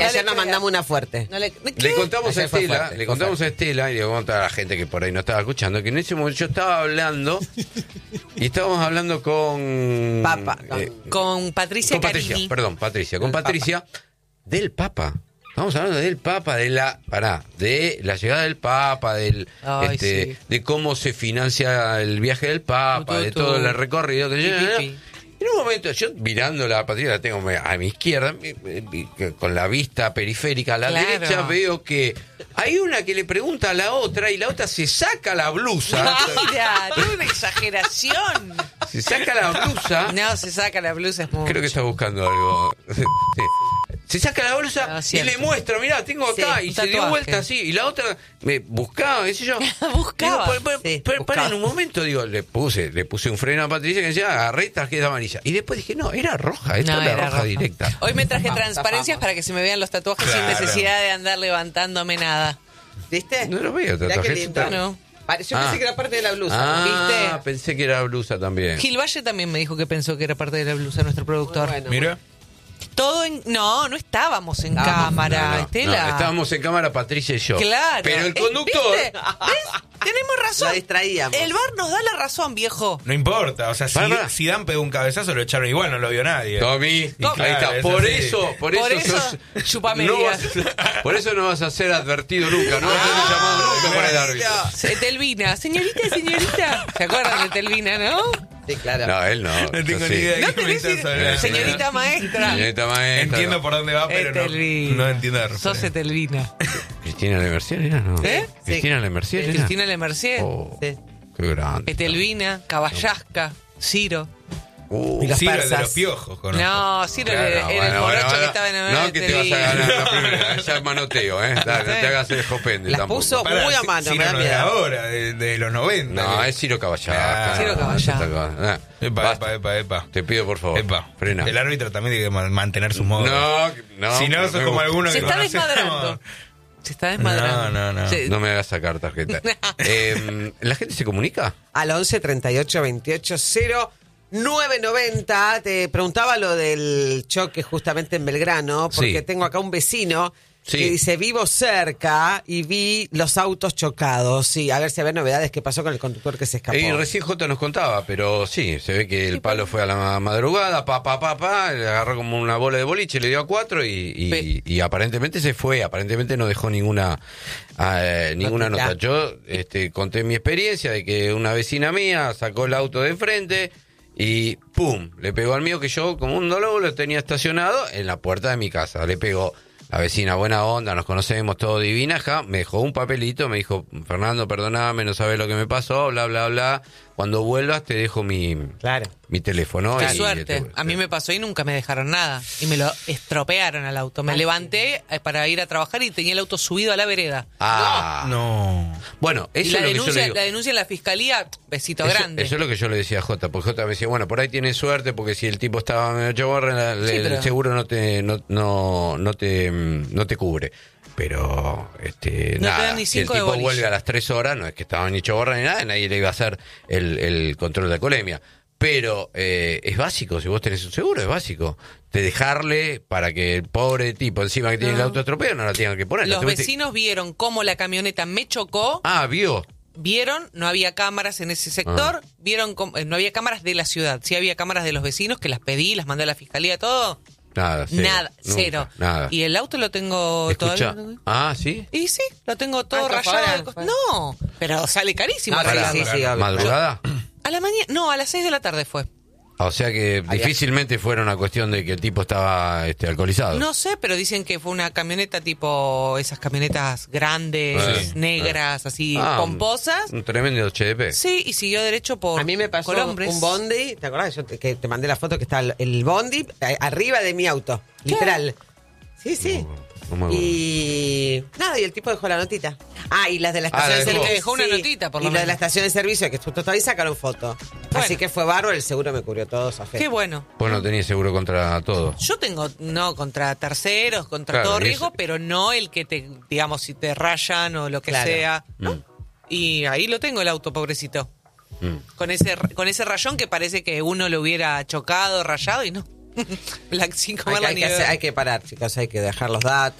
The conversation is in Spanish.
Ayer nos mandamos una fuerte. Le contamos a Estela, y le contamos a la gente que por ahí no estaba escuchando, que en ese momento yo estaba hablando y estábamos hablando con con Patricia Carini. Con Patricia del Papa. Estamos hablando del Papa, de la llegada del Papa, de cómo se financia el viaje del Papa, de todo el recorrido que en un momento, yo mirando la Patricia, la tengo a mi izquierda, con la vista periférica a la derecha, veo que hay una que le pregunta a la otra y la otra se saca la blusa. Mira, tiene una exageración. Se saca la blusa. No, se saca la blusa, es mucho. Creo que está buscando algo. Sí. Se saca la bolsa y le muestra, mirá, tengo acá, y se dio vuelta así, y la otra me buscaba, qué sé yo. Buscaba. Digo, para en un momento, digo, le puse un freno a Patricia que decía, agarré tarjeta amarilla. Y después dije, no, era roja, era roja directa. Hoy me traje transparencias para que se me vean los tatuajes sin necesidad de andar levantándome nada. ¿Viste? No lo veo, tatuajes. No. Yo pensé que era parte de la blusa. ¿Viste? Pensé que era blusa también. Gil Valle también me dijo que pensó que era parte de la blusa, nuestro productor. Bueno. Mira. Todo no estábamos en cámara, Estela. No, estábamos en cámara Patricia y yo. Claro. Pero el conductor... ¿Ves? Tenemos razón. La distraíamos. El bar nos da la razón, viejo. No importa, o sea, si Dan pegó un cabezazo, lo echaron igual, no lo vio nadie. Tommy, ahí está. Por eso chupa no medias. por eso no vas a ser advertido nunca, no vas a ser llamado nunca por el árbitro. Telvina, señorita. ¿Se acuerdan de Telvina, no? Sí, claro. No, él no. No tengo ni idea de qué me estás hablando. Señorita maestra. Entiendo por dónde va, pero no entiendo de referencia. Sos Telvina. Cristina Lemercier era, ¿no? Cristina Lemercier era. Cristina Lemercier. Qué grande. Telvina, Caballasca, Ciro. Y los Ciro, el de persas. los piojos. No, Ciro era el morocho que estaba en el No, que te vas a ganar la primera. Ya es manoteo, Dale, no te hagas el jopende. Las tampoco. puso muy a mano, Ciro me da no es de miedo. ahora, de los 90. No, es Ciro Caballasca. Ciro Caballasca. Epa. Te pido, por favor. Frena. El árbitro también tiene que mantener sus modos. No. Si no, sos como alguno Se que está conocemos. desmadrando. Se está desmadrando. No. Sí. No me hagas sacar tarjeta. ¿La gente se comunica? Al 11 38 28 0 990. Te preguntaba lo del choque justamente en Belgrano, porque tengo acá un vecino que dice, vivo cerca y vi los autos chocados. Sí, a ver si había novedades, qué pasó con el conductor que se escapó. Y recién Jota nos contaba, pero sí, se ve que el palo fue a la madrugada, le agarró como una bola de boliche, le dio a 4 y aparentemente se fue, aparentemente no dejó ninguna nota. Yo conté mi experiencia de que una vecina mía sacó el auto de enfrente y ¡pum! Le pegó al mío, que yo como un dolor lo tenía estacionado en la puerta de mi casa. Le pegó. La vecina, buena onda, nos conocemos, todo divina, me dejó un papelito, me dijo, Fernando, perdóname, no sabes lo que me pasó, bla, bla, bla. Cuando vuelvas te dejo mi teléfono. Qué suerte. A mí me pasó y nunca me dejaron nada. Y me lo estropearon al auto. Me levanté para ir a trabajar y tenía el auto subido a la vereda. No. Bueno, eso y la es lo que yo le digo. La denuncia en la fiscalía, besito grande. Eso es lo que yo le decía a Jota, porque Jota me decía, bueno, por ahí tienes suerte, porque si el tipo estaba medio chaborra, el seguro no te cubre. Pero nada, ni si el 5 de tipo boliche. vuelve a las 3 horas, no es que estaba ni chaborra ni nada, nadie le iba a hacer el control de alcoholemia. Pero es básico, si vos tenés un seguro, es básico. De dejarle para que el pobre tipo encima que tiene el auto estropeado no la tengan que poner. Los vecinos vieron cómo la camioneta me chocó. Vieron, no había cámaras en ese sector, vieron no había cámaras de la ciudad, sí había cámaras de los vecinos que las pedí, las mandé a la fiscalía, todo. Nada, cero. Nada. Y el auto lo tengo Escucha. todavía. ¿Sí? Y sí, lo tengo todo rayado. No, pero sale carísimo. ¿Madrugada? A la mañana, no, a las 6 de la tarde fue. O sea que difícilmente fuera una cuestión de que el tipo estaba alcoholizado. No sé, pero dicen que fue una camioneta tipo esas camionetas grandes, negras, así pomposas. Un tremendo HDP. Sí, y siguió derecho por A mí me pasó Colombres. un bondi, ¿te acordás? Yo que te mandé la foto que está el bondi arriba de mi auto, literal. Sí. Y nada, y el tipo dejó la notita. Y las de la estación de servicio. Dejó una notita, por lo menos. Y las de la estación de servicio, que justo todavía sacaron foto. Bueno. Así que fue bárbaro, el seguro me cubrió todo, Safé. Qué bueno. Vos no tenías seguro contra todo. Yo tengo, contra terceros, contra todo riesgo, pero no el que te, digamos, si te rayan o lo que sea, ¿no? Y ahí lo tengo el auto, pobrecito. Con ese rayón que parece que uno lo hubiera chocado, rayado y no. Sin comer la nieve. Hay que parar, chicos, hay que dejar los datos.